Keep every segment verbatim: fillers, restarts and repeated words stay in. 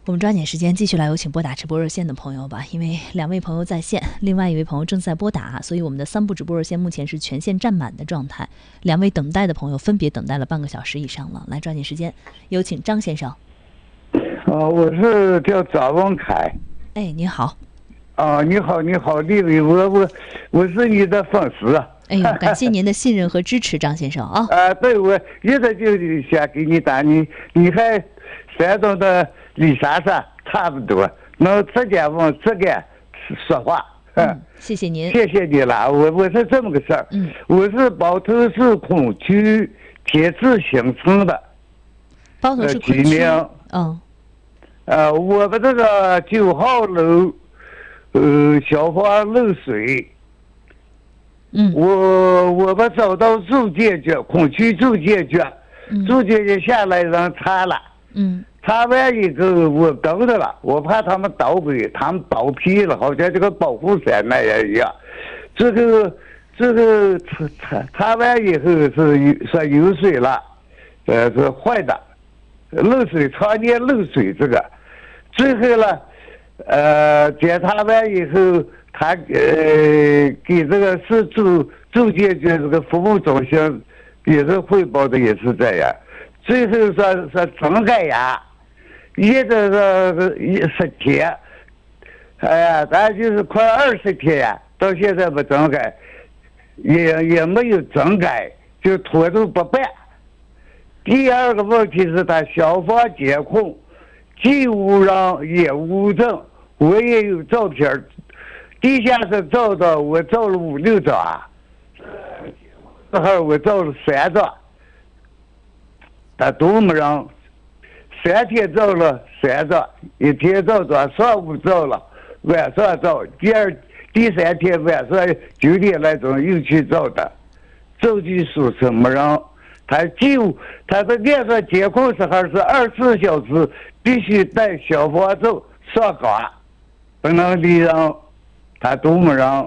我们抓紧时间继续来有请拨打直播热线的朋友吧，因为两位朋友在线，另外一位朋友正在拨打，所以我们的三部直播热线目前是全线占满的状态。两位等待的朋友分别等待了半个小时以上了，来抓紧时间，有请张先生。 呃，我是叫赵文凯。 哎，你好。 啊，你好，你好，丽丽，我我我是你的粉丝。 哎呦，感谢您的信任和支持，张先生啊。 啊，对，我一直就想给你打，你你还山东的李莎莎差不多，能直接往直接说话。 嗯，谢谢您。 谢谢你了，我我是这么个事儿。 嗯， 我是包头市空区铁质形成的。 包头市空区。嗯。 呃，我们这个九号楼，呃，消防漏水。 嗯。 我我们找到住建局，空区住建局， 嗯、 住建局下来让查了。 嗯。 查完以后，我等着了，我怕他们捣鬼，他们捣皮了，好像这个保护伞那样一样。这个这个查查查完以后是说有水了，呃，是坏的。漏水，常年漏水这个，最后呢，呃，检查完以后，他呃给这个市住住建局这个服务中心也是汇报的，也是这样。最后说说整改呀，一直是一十天，哎呀，咱就是快二十天呀，到现在不整改，也也没有整改，就拖着不办。第二个问题是他消防监控既无人也无证，我也有照片，地下室照的我照了五六张啊，这会我照了三张，他都没让，三天照了三张，一天照张，上午照了，晚上照，第二第三天晚上九点来钟又去照的，证据属实没让。他就他的按照监控时候是二十四小时必须带消防证上岗，不能离让，他都没让。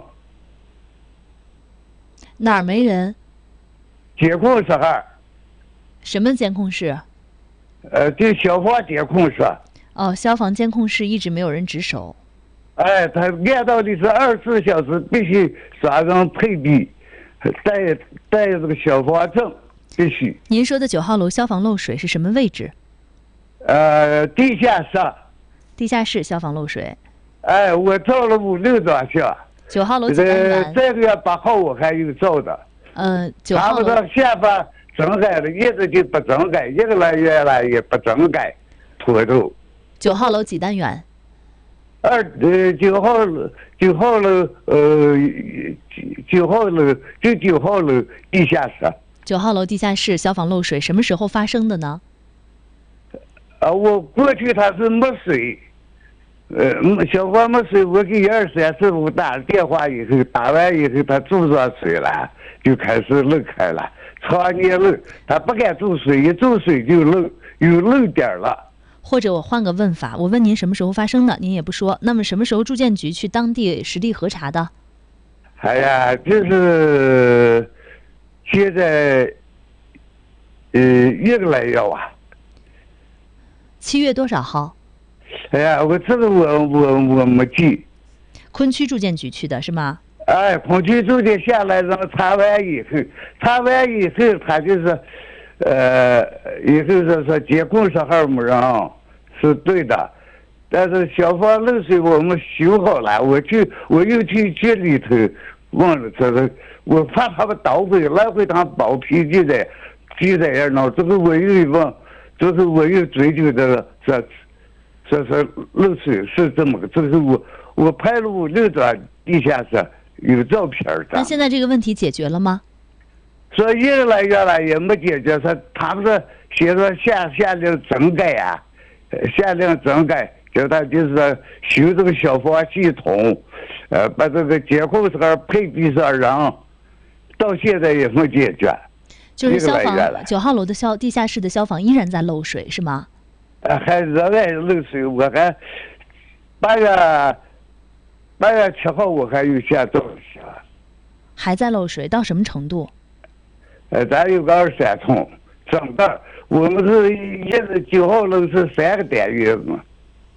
哪儿没人？ 监控时候。 什么监控室？ 呃，就消防监控室。 哦，消防监控室一直没有人值守。 哎，他按道理是二十四小时必须双人配备，带带这个消防证。必须。 您说的九号楼消防漏水是什么位置？ 呃，地下室。 地下室消防漏水。 哎，我照了五六张相。 九号楼几单元？ 这个月八号我还有照的。 嗯、呃，九号楼。 他们下班整改了，一直就不整改，一个来月了也不整改，拖着。 九号楼几单元？ 二呃九号楼九号楼呃九号楼就九号楼地下室。 九号楼地下室消防漏水什么时候发生的呢？ 啊，我过去他是没水，呃，消防没水，我给二三师傅打电话以后，打完以后他注上水了，就开始漏开了，常年漏，他不敢注水，一注水就漏，有漏点了。 或者我换个问法，我问您什么时候发生的，您也不说，那么什么时候住建局去当地实地核查的？ 哎呀，就是现在，呃，一个来月啊。 七月多少号？ 哎呀，我这个我我我没记。 昆区住建局去的是吗？ 哎，昆区住建下来，然后查完以后，查完以后他就是，呃，以后是说监控时候没让，是对的，但是消防漏水我们修好了，我去我又去局里头问了，这个我怕他们捣鬼，来回他们包皮就在就在那闹，这个我又问，这个我又追究这个这。这是漏水是这么个，这是我我拍了五六张地下室有照片的。 那现在这个问题解决了吗？ 说越来越来也没解决，说他们说写着下下令整改啊，下令整改，叫他就是说修这个消防系统，呃，把这个监控时候配备上人，到现在也没解决。 就是消防九号楼的消地下室的消防依然在漏水是吗？ 呃，还仍然漏水，我还八月八月七号我还有下照下， 还在漏水到什么程度？ 呃，咱有个二三重整个，我们是一直九号楼是三个单元嘛，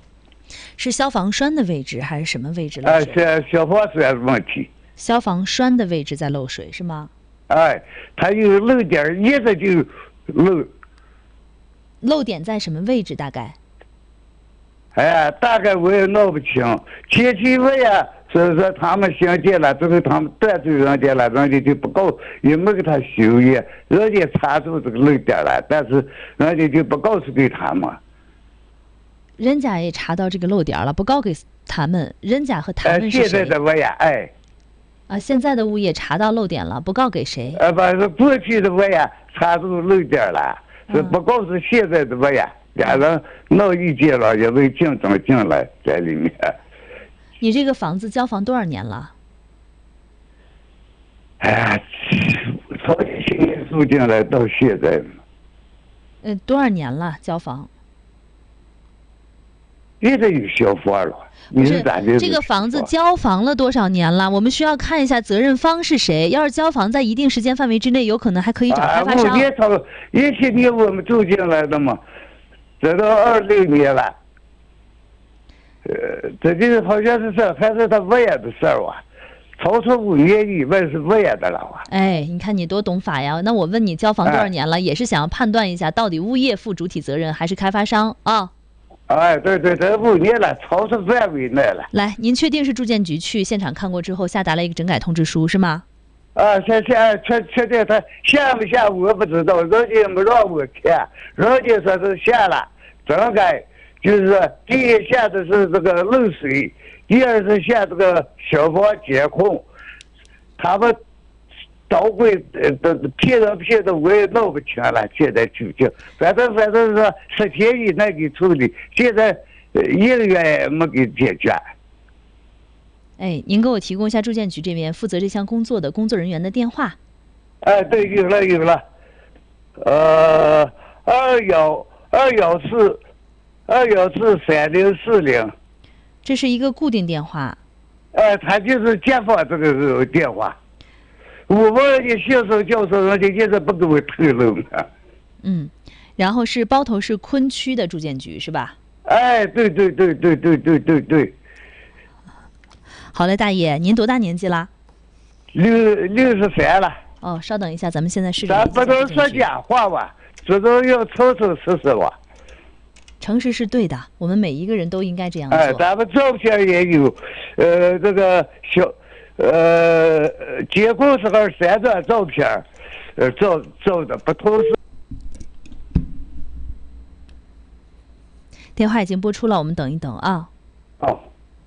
是消防栓的位置还是什么位置漏哎， 水？ 消消防栓问题。 消防栓的位置在漏水是吗？ 哎，它有漏点儿，一直就漏。 漏点在什么位置？大概？ 哎，大概我也闹不清。前期问呀，所以说他们想见了之后，他们断罪人家了，人家就不告，也没给他修也，人家查出这个漏点了，但是人家就不告诉给他们。 人家也查到这个漏点了，不告给他们，人家和他哎， 们是谁？ 现在的我呀，哎， 啊，现在的物业查到漏点了，不告给谁？ 呃，不是过去的我呀，查出漏点了，是不告诉现在的我呀，俩人闹意见了，也为竞争进来在里面。 你这个房子交房多少年了？ 哎呀，从新年住进来到现在， 呃，多少年了交房？ 也得有消防了。 不是你咋的？ 这个房子交房了多少年了？我们需要看一下责任方是谁。要是交房在一定时间范围之内，有可能还可以找开发商。 啊，五年头一七年我们住进来的嘛，这都二六年了。呃，这就是好像是这还是他物业的事儿哇，超出五年以外是物业的了哇。 哎，你看你多懂法呀！那我问你，交房多少年了？也是想要判断一下，到底物业负主体责任还是开发商啊？ 哎，对对，这五年了，超出范围内了。 来，您确定是住建局去现场看过之后下达了一个整改通知书是吗？ 啊，现现确确定他下没下我不知道，人家也没让我看，人家说是下了整改，就是说第一下的是这个漏水，第二是下这个消防监控，他们捣鬼呃的骗人骗的我也闹不清了，现在究竟反正反正是十天以内给处理，现在呃一个月也没给解决。 哎，您给我提供一下住建局这边负责这项工作的工作人员的电话。 哎，对，有了有了，呃，二幺二幺四二幺四三零四零。 这是一个固定电话。 呃，他就是街坊这个电话。我问人家销售教授，人家现在不给我透露呢。 嗯，然后是包头市昆区的住建局是吧？ 哎，对对对对对对对对。 好嘞，大爷，您多大年纪啦？ 六六十三了。 哦，稍等一下，咱们现在试着。 咱不能说假话吧，这都要诚诚实实吧。 诚实是对的，我们每一个人都应该这样做。 哎，咱们照片也有，呃，这个小，呃，监控时候三张照片，呃，照照的不同时。 电话已经播出了，我们等一等啊。 哦。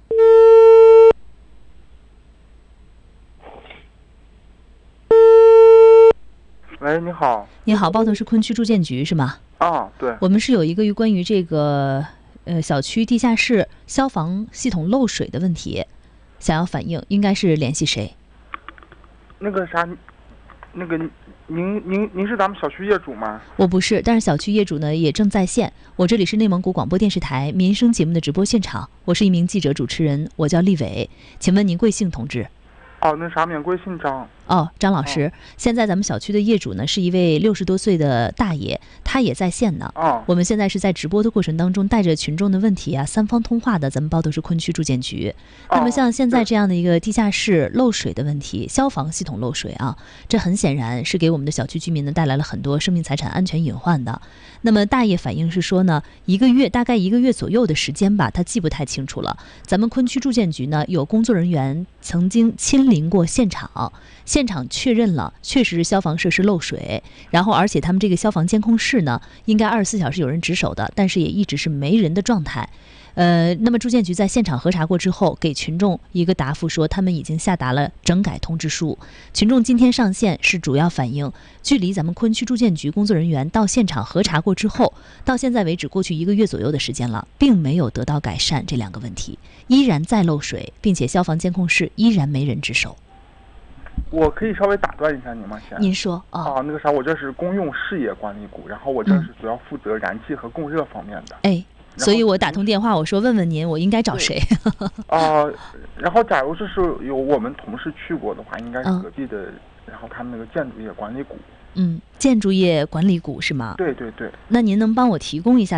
喂，你好。 你好，包头市昆区住建局是吗？ 啊，对。 我们是有一个关于这个呃小区地下室消防系统漏水的问题，想要反映，应该是联系谁？ 那个啥，那个您您您是咱们小区业主吗？ 我不是，但是小区业主呢也正在线。我这里是内蒙古广播电视台民生节目的直播现场，我是一名记者主持人，我叫立伟，请问您贵姓同志？ 哦，那啥，免贵姓张。 哦，张老师， 哦、 现在咱们小区的业主呢是一位六十多岁的大爷，他也在线呢。 哦， 我们现在是在直播的过程当中，带着群众的问题啊，三方通话的，咱们包头市昆区住建局。 哦、 那么像现在这样的一个地下室漏水的问题，消防系统漏水啊，这很显然是给我们的小区居民呢带来了很多生命财产安全隐患的。那么大爷反映是说呢，一个月大概一个月左右的时间吧，他记不太清楚了。咱们昆区住建局呢有工作人员曾经亲临过现场，现场确认了确实是消防设施漏水，然后而且他们这个消防监控室呢应该二十四小时有人值守的，但是也一直是没人的状态。呃，那么住建局在现场核查过之后，给群众一个答复说，他们已经下达了整改通知书。群众今天上线是主要反映，距离咱们昆区住建局工作人员到现场核查过之后，到现在为止过去一个月左右的时间了，并没有得到改善这两个问题，依然在漏水，并且消防监控室依然没人值守。 我可以稍微打断一下您吗？先。 您说啊、 哦。那个啥，我这是公用事业管理股，然后我这是主要负责燃气和供热方面的。 嗯、哎。所以我打通电话，我说问问您，我应该找谁？ 啊、呃，然后假如这是有我们同事去过的话，应该是隔壁的，嗯、然后他们那个建筑业管理股。 嗯，建筑业管理股是吗？ 对对对。 那您能帮我提供一下